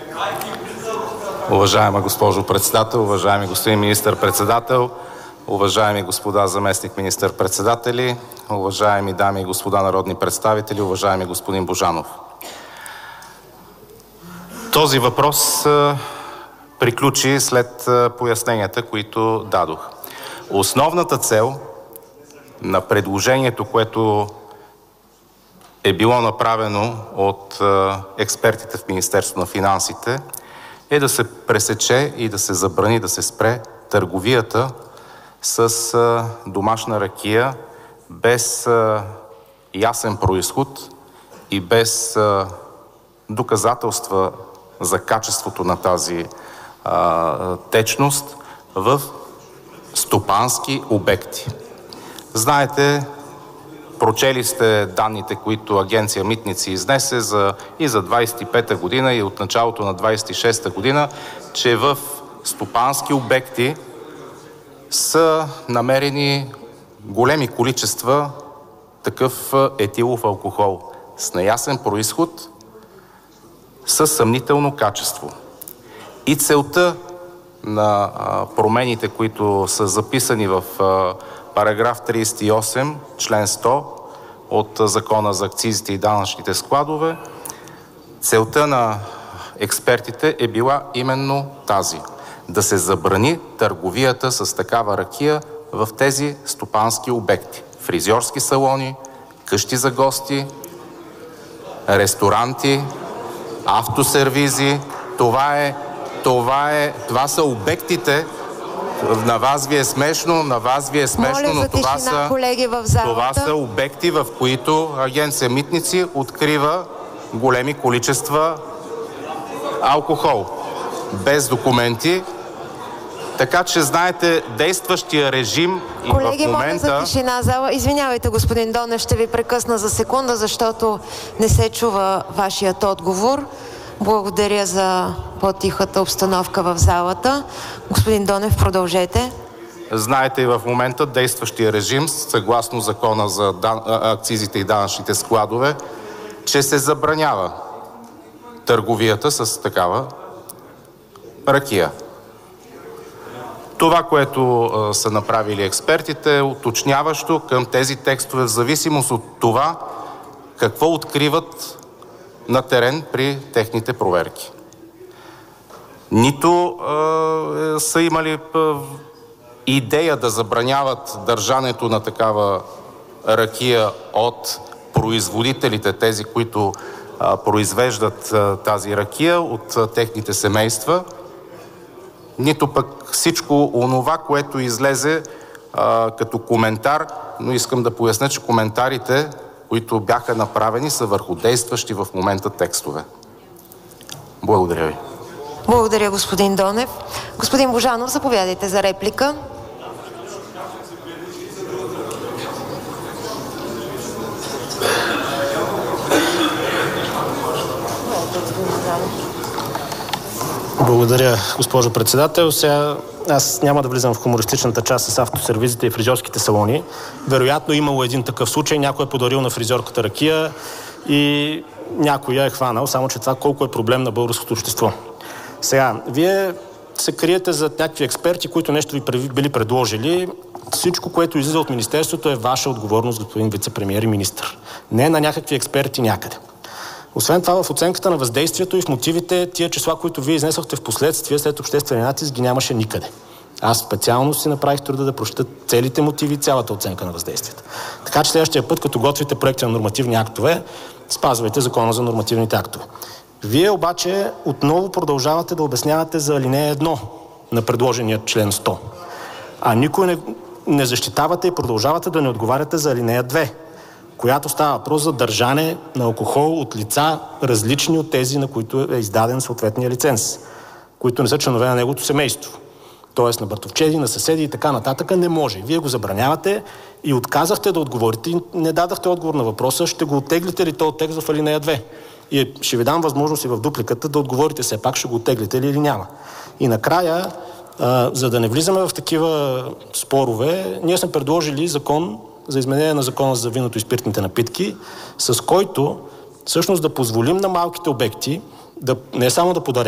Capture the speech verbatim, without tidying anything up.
Уважаема госпожо председател, уважаеми господин министър-председател, уважаеми господа заместник министър-председатели, уважаеми дами и господа народни представители, уважаеми господин Божанов. Този въпрос приключи след поясненията, които дадох. Основната цел на предложението, което е било направено от експертите в Министерството на финансите, е да се пресече и да се забрани, да се спре търговията с домашна ракия без ясен произход и без доказателства за качеството на тази а, течност в стопански обекти. Знаете, прочели сте данните, които Агенция Митници изнесе за, и за двадесет и пета година, и от началото на двадесет и шеста година, че в стопански обекти са намерени големи количества такъв етилов алкохол с неясен произход, със съмнително качество. И целта на промените, които са записани в параграф тридесет и осем, член сто от Закона за акцизите и данъчните складове, целта на експертите е била именно тази: да се забрани търговията с такава ракия в тези стопански обекти. Фризьорски салони, къщи за гости, ресторанти, автосервизи. Това е, това е, това са обектите. На вас ви е смешно, на вас ви е смешно, Моля но за това тишина, са, колеги в залата. това са обекти, в които Агенция Митници открива големи количества алкохол без документи. Така че, знаете, действащия режим и Колеги, в момента... моля за тишина зала. Извинявайте, господин Донев, ще ви прекъсна за секунда, защото не се чува вашият отговор. Благодаря за по-тихата обстановка в залата. Господин Донев, продължете. Знаете, и в момента действащия режим, съгласно Закона за дан... акцизите и данъчните складове, че се забранява търговията с такава ракия. Това, което а, са направили експертите, е уточняващо към тези текстове в зависимост от това какво откриват на терен при техните проверки. Нито а, са имали а, идея да забраняват държането на такава ракия от производителите, тези, които а, произвеждат а, тази ракия, от а, техните семейства, нито пък всичко онова, което излезе а, като коментар, но искам да поясня, че коментарите, които бяха направени, са върху действащи в момента текстове. Благодаря ви. Благодаря, господин Донев. Господин Божанов, заповядайте за реплика. Благодаря, госпожо председател. Сега аз няма да влизам в хумористичната част с автосервизите и фризьорските салони. Вероятно имало един такъв случай, някой е подарил на фризьорката ракия и някой я е хванал, само че това колко е проблем на българското общество. Сега, вие се криете зад някакви експерти, които нещо ви били предложили. Всичко, което излиза от Министерството, е ваша отговорност, господин вицепремиер и министър. Не на някакви експерти някъде. Освен това, в оценката на въздействието и в мотивите, тия числа, които вие изнесохте в последствие след обществения натиск, ги нямаше никъде. Аз специално си направих труда да прочета целите мотиви и цялата оценка на въздействието. Така че следващия път, като готвите проекти на нормативни актове, спазвайте Закона за нормативните актове. Вие обаче отново продължавате да обяснявате за алинея едно на предложения член сто. А никой не, не защитавате и продължавате да не отговаряте за алинея две, която става въпрос за държане на алкохол от лица различни от тези, на които е издаден съответния лиценз, които не са членове на неговото семейство. Тоест на братовчеди, на съседи и така нататък не може. Вие го забранявате и отказахте да отговорите и не дадахте отговор на въпроса, ще го оттеглите ли този текст в алинея две. И ще ви дам възможност и в дупликата да отговорите все пак, ще го оттеглите ли или няма. И накрая, а, за да не влизаме в такива спорове, ние сме предложили закон за изменение на Закона за виното и спиртните напитки, с който всъщност да позволим на малките обекти да не само да подарят